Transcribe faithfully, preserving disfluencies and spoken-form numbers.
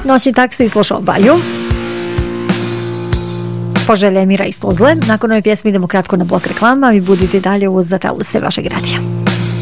Noćni taksi slušao Baju. Poželje Emira iz Tuzle. Nakon ove pjesme idemo kratko na blok reklama i budite dalje uz zatelise vašeg radija.